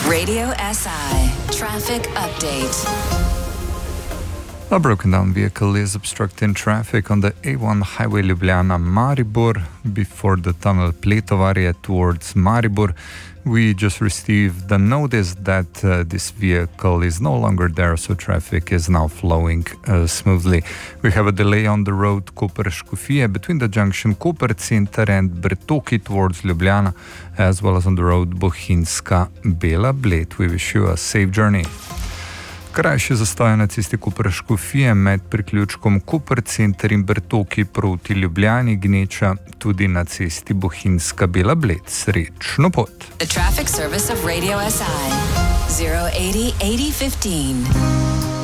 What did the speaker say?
Radio SI traffic update. A broken down vehicle is obstructing traffic on the A1 highway Ljubljana-Maribor before the tunnel Pletovarje towards Maribor. We just received the notice that this vehicle is no longer there, so traffic is now flowing smoothly. We have a delay on the road Koper-Škofije between the junction Koper Center and Bertoki towards Ljubljana, as well as on the road Bohinjska-Bela Bled. We wish you a safe journey. Krajši zastoj na cesti Koper-Škofije med priključkom Koper Center in Bertoki proti Ljubljani gneča tudi na cesti Bohinjska-Bela Bled. Srečno pot. The traffic service of Radio SI 080 8015.